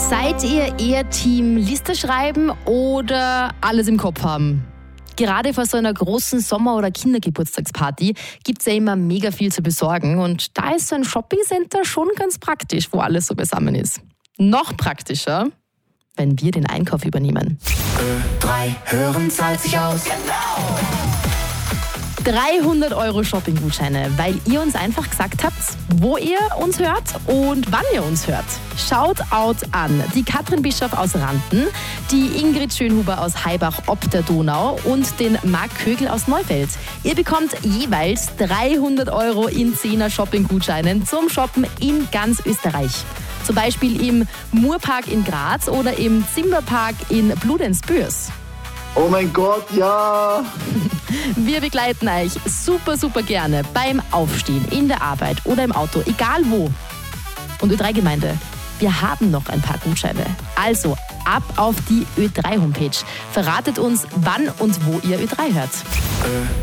Seid ihr eher Team Liste schreiben oder alles im Kopf haben? Gerade vor so einer großen Sommer- oder Kindergeburtstagsparty gibt es ja immer mega viel zu besorgen und da ist so ein Shoppingcenter schon ganz praktisch, wo alles so beisammen ist. Noch praktischer, wenn wir den Einkauf übernehmen. Ö3 hören zahlt sich aus. 300 € Shopping-Gutscheine, weil ihr uns einfach gesagt habt, wo ihr uns hört und wann ihr uns hört. Shoutout an die Katrin Bischof aus Ranten, die Ingrid Schönhuber aus Haibach ob der Donau und den Marc Kögel aus Neufeld. Ihr bekommt jeweils 300 € in 10er Shopping-Gutscheinen zum Shoppen in ganz Österreich. Zum Beispiel im Murpark in Graz oder im Zimmerpark in Bludenz-Bürs. Oh mein Gott, ja! Wir begleiten euch super gerne beim Aufstehen, in der Arbeit oder im Auto, egal wo. Und Ö3-Gemeinde, wir haben noch ein paar Gutscheine. Also ab auf die Ö3-Homepage. Verratet uns, wann und wo ihr Ö3 hört.